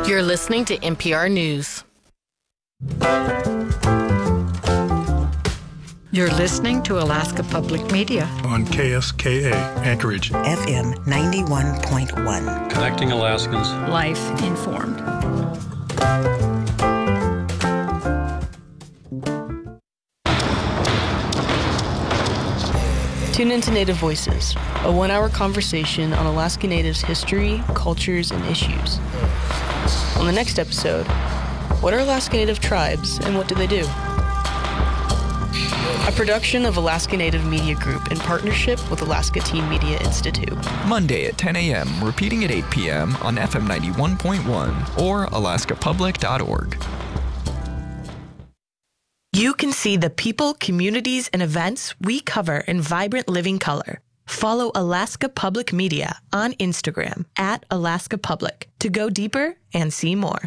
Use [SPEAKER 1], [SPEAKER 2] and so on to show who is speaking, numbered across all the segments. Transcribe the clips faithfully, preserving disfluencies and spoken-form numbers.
[SPEAKER 1] You're listening to N P R News.
[SPEAKER 2] You're listening to Alaska Public Media
[SPEAKER 3] on K S K A, Anchorage.
[SPEAKER 4] F M ninety-one point one.
[SPEAKER 5] Connecting Alaskans.
[SPEAKER 2] Life informed.
[SPEAKER 6] Tune into Native Voices, a one-hour conversation on Alaska Natives' history, cultures, and issues. On the next episode, what are Alaska Native tribes and what do they do? A production of Alaska Native Media Group in partnership with Alaska Teen Media Institute.
[SPEAKER 7] Monday at ten a.m., repeating at eight p.m. on F M ninety-one point one or alaska public dot org.
[SPEAKER 8] You can see the people, communities, and events we cover in vibrant living color. Follow Alaska Public Media on Instagram at Alaska Public to go deeper and see more.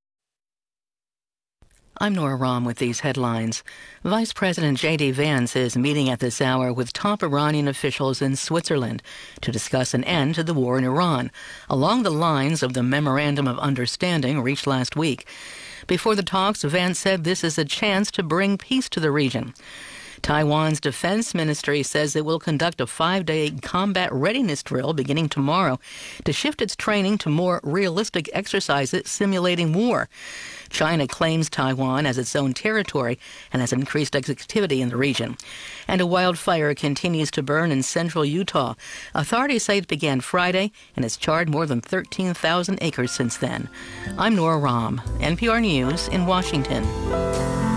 [SPEAKER 9] I'm Nora Rahm with these headlines. Vice President J D. Vance is meeting at this hour with top Iranian officials in Switzerland to discuss an end to the war in Iran, along the lines of the Memorandum of Understanding reached last week. Before the talks, Vance said this is a chance to bring peace to the region. Taiwan's defense ministry says it will conduct a five-day combat readiness drill beginning tomorrow to shift its training to more realistic exercises simulating war. China claims Taiwan as its own territory and has increased activity in the region. And a wildfire continues to burn in central Utah. Authorities say it began Friday and has charred more than thirteen thousand acres since then. I'm Nora Rahm, N P R News in Washington.